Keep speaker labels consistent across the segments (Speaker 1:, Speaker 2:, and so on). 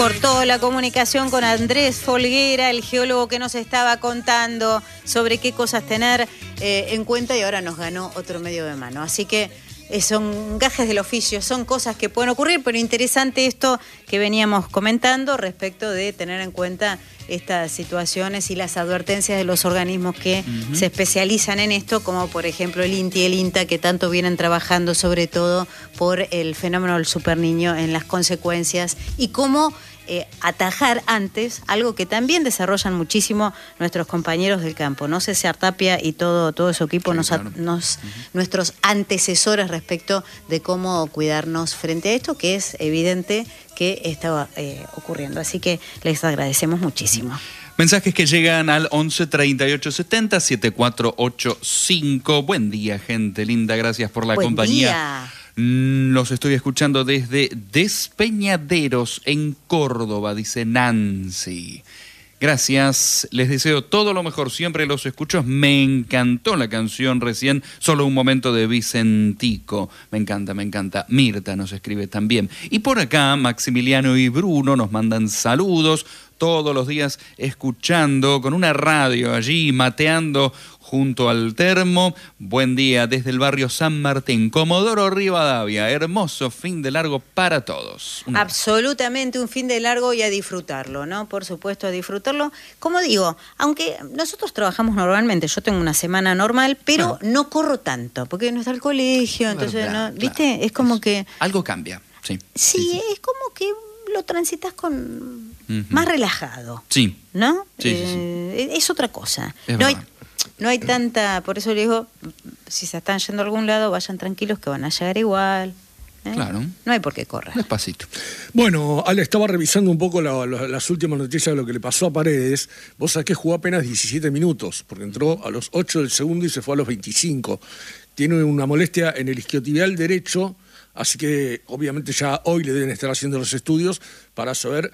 Speaker 1: Cortó la comunicación con Andrés Folguera, el geólogo que nos estaba contando sobre qué cosas tener en cuenta, y ahora nos ganó otro medio de mano. Así que son gajes del oficio, son cosas que pueden ocurrir, pero interesante esto que veníamos comentando respecto de tener en cuenta estas situaciones y las advertencias de los organismos que se especializan en esto, como por ejemplo el INTI y el INTA, que tanto vienen trabajando sobre todo por el fenómeno del superniño en las consecuencias y cómo atajar antes, algo que también desarrollan muchísimo nuestros compañeros del campo, ¿no? César Tapia y todo su equipo, sí, nuestros antecesores respecto de cómo cuidarnos frente a esto, que es evidente que estaba ocurriendo. Así que les agradecemos muchísimo.
Speaker 2: Mensajes que llegan al 11 38 70 7485. Buen día, gente linda, gracias por la compañía. Día. Los estoy escuchando desde Despeñaderos, en Córdoba, dice Nancy. Gracias, les deseo todo lo mejor, siempre los escucho. Me encantó la canción recién, Solo un momento, de Vicentico. Me encanta, me encanta. Mirta nos escribe también. Y por acá, Maximiliano y Bruno nos mandan saludos, todos los días escuchando, con una radio allí, mateando junto al termo. Buen día desde el barrio San Martín, Comodoro Rivadavia. Hermoso fin de largo para todos.
Speaker 1: Absolutamente un fin de largo, y a disfrutarlo, ¿no? Por supuesto, a disfrutarlo. Como digo, aunque nosotros trabajamos normalmente, yo tengo una semana normal, pero no corro tanto, porque no está el colegio, entonces, ¿no? ¿Viste? Es como que... Algo cambia, sí. Sí, es como que lo transitas con más relajado. Sí. ¿No? Sí, es otra cosa. No hay tanta, por eso le digo, si se están yendo a algún lado, vayan tranquilos que van a llegar igual. Claro. No hay por qué correr.
Speaker 3: Despacito. Bueno, Ale, estaba revisando un poco las últimas noticias de lo que le pasó a Paredes. Vos sabés que jugó apenas 17 minutos, porque entró a los 8 del segundo y se fue a los 25. Tiene una molestia en el isquiotibial derecho, así que obviamente ya hoy le deben estar haciendo los estudios para saber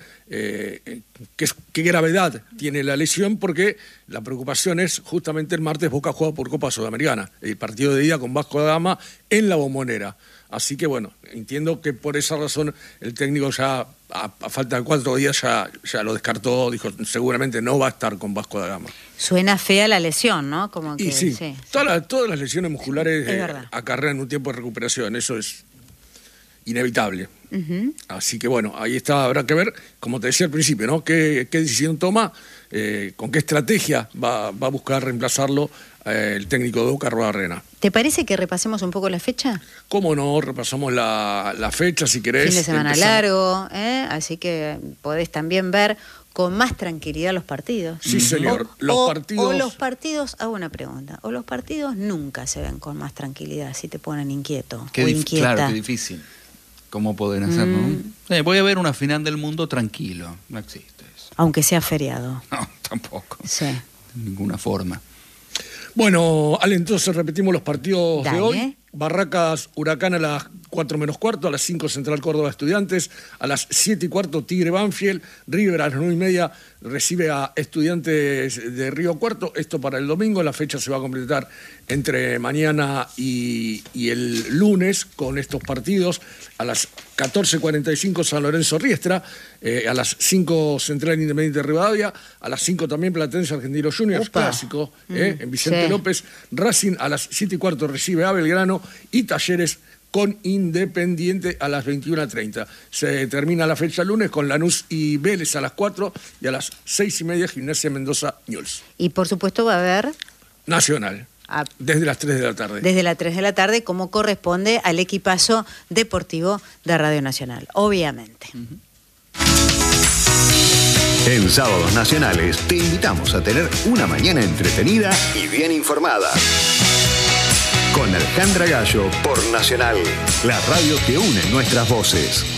Speaker 3: qué gravedad tiene la lesión, porque la preocupación es justamente el martes Boca juega por Copa Sudamericana, el partido de ida con Vasco da Gama en La Bombonera. Así que bueno, entiendo que por esa razón el técnico ya, a falta de 4 días, ya lo descartó, dijo seguramente no va a estar con Vasco da Gama. Suena fea la lesión, ¿no? Como que, sí. Todas las lesiones musculares acarrean un tiempo de recuperación, eso es inevitable. Así que bueno, ahí está, habrá que ver, como te decía al principio, ¿no? ¿Qué decisión toma? ¿Con qué estrategia va a buscar reemplazarlo el técnico de Boca, Arruabarrena? ¿Te parece que repasemos un poco la fecha? ¿Cómo no? Repasamos la fecha, si querés. Fin de semana largo, así que podés también ver con más tranquilidad los partidos. Sí, señor. Los partidos, hago una pregunta, o los partidos nunca se ven con más tranquilidad, si te ponen inquieto o inquieta. Claro, qué difícil. ¿Cómo pueden hacerlo? Voy a ver una final del mundo tranquilo. No existe eso. Aunque sea feriado. No, tampoco. Sí. De ninguna forma. Bueno, Ale, entonces repetimos los partidos de hoy. Barracas Huracán a las 4 menos cuarto, a las 5 Central Córdoba Estudiantes, a las 7 y cuarto Tigre Banfield, River a las 9 y media recibe a Estudiantes de Río Cuarto. Esto para el domingo, la fecha se va a completar entre mañana y el lunes con estos partidos. A las 14:45 San Lorenzo Riestra, a las 5 Central Independiente de Rivadavia, a las 5 también Platense Argentino Juniors, clásico, en Vicente López. Racing a las 7 y cuarto recibe a Belgrano, y Talleres con Independiente a las 21:30. Se termina la fecha lunes con Lanús y Vélez a las 4, y a las 6 y media Gimnasia Mendoza Newell's. Y por supuesto va a haber Nacional. Desde las 3 de la tarde. Desde las 3 de la tarde, como corresponde al equipazo deportivo de Radio Nacional, obviamente.
Speaker 4: En Sábados Nacionales te invitamos a tener una mañana entretenida y bien informada. Con Alejandra Gallo por Nacional, la radio que une nuestras voces.